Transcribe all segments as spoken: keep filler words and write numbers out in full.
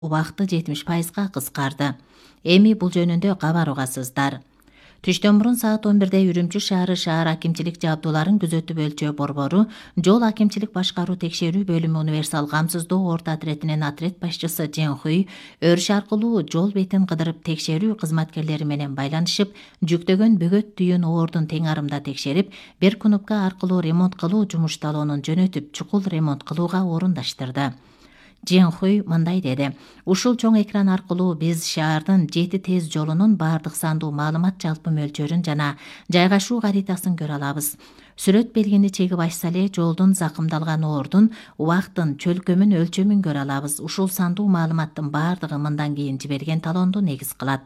убакыты жетимиш пайызга кыскарды. Эми бул жөнүндө кабар угасыздар. Түштөн мурун саат он бирде Үрүмчү шаары шаар акимчилик жабдууларын күзөтүп өлчөө борбору жол акимчилик башкаруу текшерүү бөлүмү универсал камсыздоо орто отретинин отряд башчысы Жен Хуй өрүш аркылуу жол бетин кыдырып текшерүү кызматкерлери менен байланышып, жүктөгөн бөгөт түйүн оордун тең арымда текшерип, бир кнопка аркылуу ремонт кылуу жумушталуунун жөнөтүп, чукул ремонт кылууга орундаштырды. Жен Хуй мындай деди: ушул чоң экран аркылуу биз шаардын жети тез жолунун баардык сандуу маалымат жалпы мөлчөрүн жана жайгашуу харитасын көрө алабыз. Сүрөт белгини чегип ачса эле жолдун закымдалган ордун, убактын, чөлкөмүн, өлчөмүн көрө алабыз. Ушул сандуу маалыматтын баардыгы мындан кийин жиберген талоонду негиз кылат.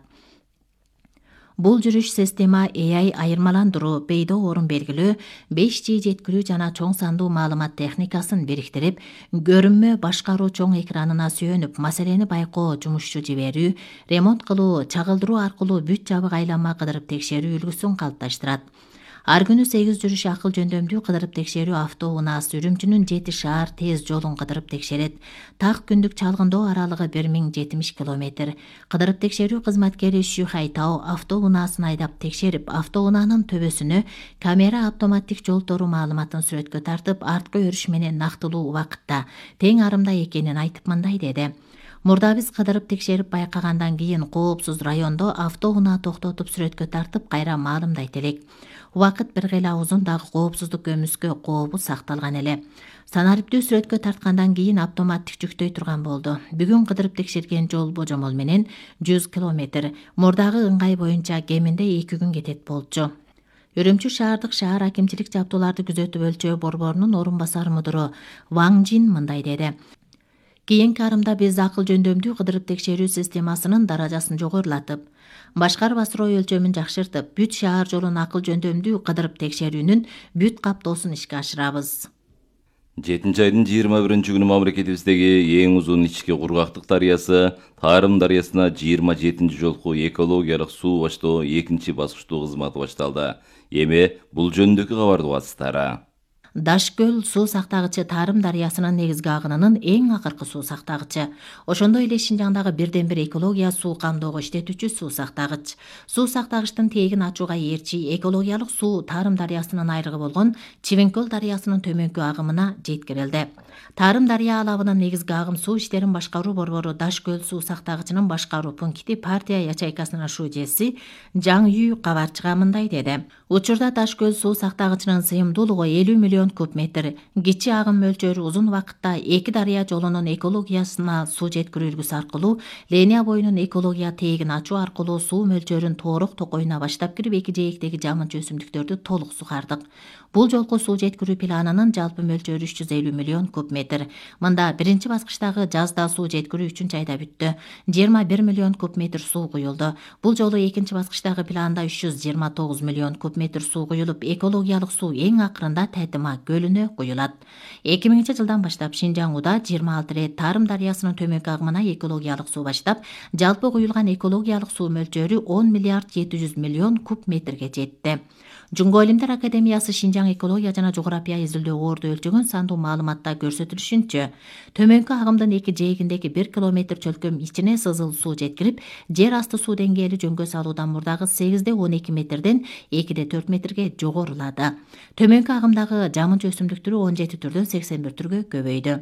Бул жүрүш система A I айырмаландыруу, бейдо орун белгилөө, беш G жеткирүү жана чоң сандуу маалымат техникасын бириктирип, көрүнмө башкаруу чоң экранына сүйөнүп, маселени байкоо, жумушчу жиберүү, ремонт кылуу, чагылдыруу аркылуу бүт жабык айланма кыдырып текшерүү үлгүсүн калыпташтырат. Ар күнү сегиз жүрүш акыл жөндөмдүү кыдырып текшерүү автоунаас Үрүмчүнүн жети шаар тез жолун кыдырып текшерет. Так күндүк чалгындоо аралыгы бир миң жетимиш километр. Кыдырып текшерүү кызматкери Шү Хайтао автоунаасын айдап текшерип, автоунаанын төбөсүнө камера автоматтик жол тору маалыматын сүрөткө тартып, арткы өрүш менен нактылуу убакытта тең арымда экенин айтып мындай деди: Мурда биз кыдырып текшерип байкагандан кийин коопсуз райондо автоунаа токтотуп сүрөткө тартып кайра маалымдайт элек. Убакыт бир кыйла узун, дагы коопсуздук көмүскө кообу сакталган эле. Санариптүү сүрөткө тарткандан кийин автоматтик жүктөй турган болду. Бүгүн кыдырып текшерген жол божомол менен жүз километр. Мурдагы ыңгай боюнча кеминде эки күн кетет болчу. Үрүмчү шаардык шаар акимчилик жабдууларды күзөтүп өлчөө борборунун орун басар мудуру Ваң Жин мындай деди: Кийинки арымда биз акыл жөндөмдүү кыдырып текшерүү системасынын даражасын жогорулатып, башкарып асыроо өлчөмүн жакшыртып, бүт шаар жолун акыл жөндөмдүү кыдырып текшерүүнүн бүт каптоосун ишке ашырабыз. жетинчи айдын жыйырма биринчи күнү мамлекетибиздеги эң узун ички кургактык дарыясы Тарым дарыясына жыйырма жетинчи жолку экологиялык суу баштоо экинчи баскычтуу кызматы башталды. Эми бул жөнүндөгү кабарды угасыздар. Дашкөл суу сактагычы Тарым дарыясынын негизги агынынын эң акыркы суу сактагычы. Ошондой эле Шинжаңдагы бирден бир экология суу камдоого иштетүүчү суу сактагыч. Суу сактагычтын тегин ачууга ээрчи экологиялык суу Тарым дарыясынын айрыгы болгон Чивенкөл дарыясынын төмөнкү агымына жеткирилди. Тарым дарыя алабынын негизги агым суу иштерин башкаруу борбору Дашкөл суу сактагычынын башкаруу пункти партия ячейкасынын шүүжеси Жаң Үй кабарчыга мындай деди: Учурда Дашкөл суу сактагычынын сыйымдуулугу элүү миллион куб метр. Кичи агым мөлчөрү узун убакытта эки дарыя жолунун экологиясына суу жеткирүү үлгүсү аркылуу линия боюнун экология тегин ачуу аркылуу суу мөлчөрүн тоорок токойуна баштап кирип, эки жээктеги жамынчы өсүмдүктөрдү толук сугардык. Бул жолку суу жеткирүү планынын жалпы мөлчөрү үч жүз элүү миллион куб метр. Мында биринчи баскычтагы жазда суу жеткирүү үчүнчү айда бүттү. жыйырма бир миллион куб метр суу куюлду. Бул жолу экинчи баскычтагы планда үч жүз жыйырма тогуз миллион куб метр суу куюлуп, экологиялык суу эң акырында Тайтыма көлүнө куюлат. эки миңинчи жылдан баштап Шинжаңуда жыйырма алты рет Тарым дарыясынын төмөнкү агымына экологиялык суу баштап, жалпы куюлган экологиялык суу мөлчөрү он миллиард жети жүз миллион куб метрге жетти. Жунго Илимдер Академиясы Шинжаң экология жана жография изилдөө орду өлчөгөн сандуу маалыматта көрсөтүлүшүнчө, төмөнкү агымдын эки жээгиндеги бир километр чөлкөм ичине сызыл суу жеткирип, жер асты суу деңгээли жөнгө салуудан мурдагы сегизде он эки метрден экиде төрт метрге жогорулады. Төмөнкү агымдагы жамынчы өсүмдүк түрү он жети түрдөн сексен бир түргө көбөйдү.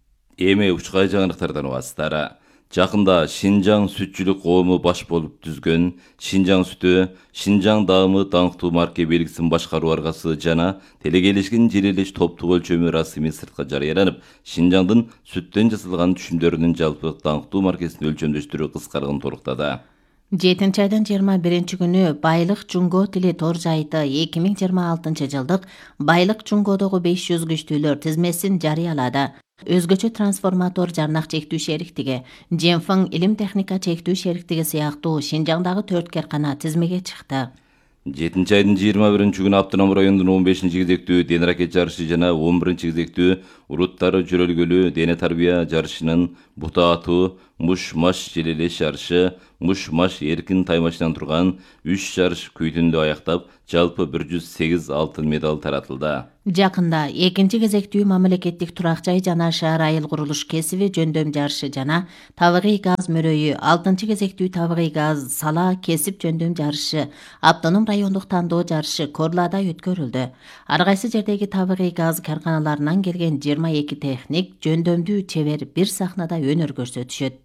Эми учкай жаңылыктардан угасыздар. Жакында Шинжаң сүтчүлүк коому баш болуп түзгөн Шинжаң сүтү, Шинжаң даамы даңктуу марке белгисин башкаруу аргасы жана телегелешкен желелеш топтук өлчөмү расмий сыртка жарыяланып, Шинжаңдын сүттөн жасалган түшүмдөрүнүн жалпы даңктуу маркесин өлчөмдөштүрүү кыскарган толуктады. жетинчи айдын жыйырма биринчи күнү Байлык Жунго тили тор сайты эки миң жыйырма алтынчы жылдык Байлык Жунгодогу беш жүз күчтүүлөр тизмесин жарыялады. Өзгөчө трансформатор жарнак чектүү шериктиги, Женфeng илим техника чектүү шериктиги сыяктуу Шинжаңдагы төрт каркана тизмеге чыкты. жетинчи айдын жыйырма биринчи күнү Автоном районунун он бешинчи кезектүү дене ракет жарышы жана он биринчи кезектүү уруттары жөрөлгөлүү дене тарбия жарышынын бута атуу Muş-Maş желелеш жарышы Muş-Maş эркин таймашынан турган үч жарыш күйдүндө аяктап, жалпы бир жүз сегиз алтын медаль таратылды. Жакында экинчи кезектүү мамлекеттик турак жай жана шаар айыл курулуш кесиби жөндөм жарышы жана табигый газ мөрөйү, алтынчы кезектүү табигый газ сала кесип жөндөм жарышы, автоном райондук тандоо жарышы Корлада өткөрүлдү. Ар кайсы жердеги табигый газ карканаларынан келген жыйырма эки техник жөндөмдүү чебер бир сахнада өнөр көрсөтүшөт.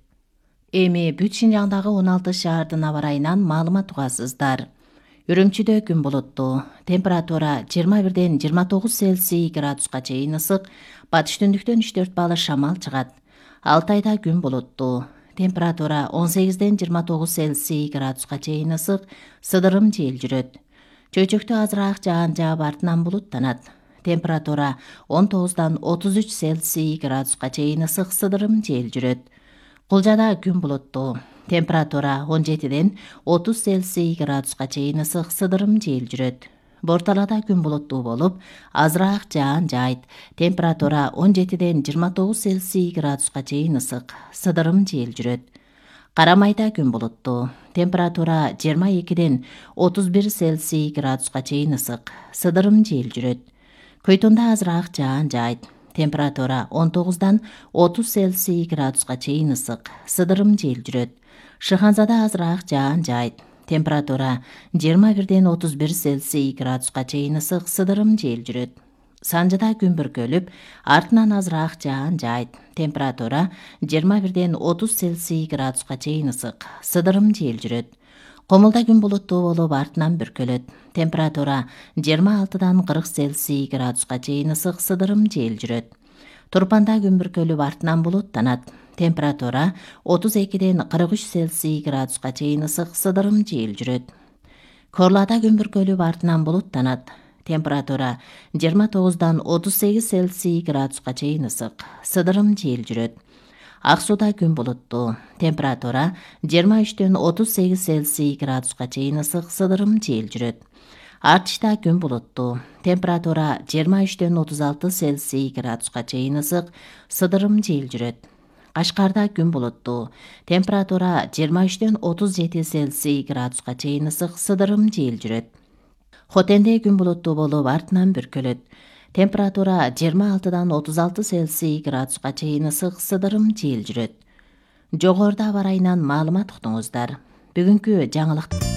Эми бүт Шинжаңдагы он алты шаардын аба ырайынан маалымат угасыздар. Үрүмчүдө күн булуттуу, температура жыйырма бирден жыйырма тогуз Цельсий градуска чейин ысык, батыш түндүктөн үч төрт балл шамал чыгат. Алтайда күн булуттуу, температура он сегизден жыйырма тогуз Цельсий градуска чейин ысык, сыдырым жел жүрөт. Чөйчөктө азыраак жаан жаап артынан булуттанат. Температура он тогуздан отуз үч Цельсий градуска чейин ысык, сыдырым жел жүрөт. Кулжада күн булуттуу, температура он жетиден отуз Цельсий градуска чейин ысык, сыдырым жел жүрөт. Борталада күн булуттуу болуп, азыраак жаан жаайт. Температура он жетиден жыйырма тогуз Цельсий градуска чейин ысык, сыдырым жел жүрөт. Карамайда күн булуттуу, температура жыйырма экиден отуз бир Цельсий градуска чейин ысык, сыдырым жел жүрөт. Көйтөндө азыраак жаан жаайт. Температура он тогуздан отуз Цельсий градуска чейин ысык, сыдырым жел жүрөт. Шыханзада азыраак жаан жаайт. Температура жыйырма бирден отуз бир Цельсий градуска чейин ысык, сыдырым жел жүрөт. Санжыда күн бүркөлүп, артынан азыраак жаан жаайт. Температура жыйырма бирден отуз Цельсий градуска чейин ысык, сыдырым жел жүрөт. Комулда күн булуттуу болуп, артынан бүркөлөт. Температура жыйырма алтыдан кырк Цельсий градуска чейин ысык, сыдырым жел жүрөт. Турпанда күн бүркөлүп, артынан булуттанат. Температура отуз экиден кырк үч Цельсий градуска чейин ысык, сыдырым жел жүрөт. Корлада күн бүркөлүп, артынан булуттанат. Температура жыйырма тогуздан отуз сегиз Цельсий градуска чейин ысык, сыдырым жел жүрөт. Ак сууда күн булуттуу, температура жыйырма үчтөн отуз сегиз Цельсий градуска чейин ысык, сыдырым жел жүрөт. Артышта күн булуттуу, температура жыйырма үчтөн отуз алты Цельсий градуска чейин ысык, сыдырым жел жүрөт. Кашкарда күн булуттуу, температура жыйырма үчтөн отуз жети Цельсий градуска чейин ысык, сыдырым жел жүрөт. Хотенде күн булуттуу болуп, артынан бүркөлөт. Температура жыйырма алтыдан отуз алты Цельсий градуска чейин ысык, сыдырым жел жүрөт. Жогоруда аба ырайынан маалымат уктуңуздар. Бүгүнкү жаңылык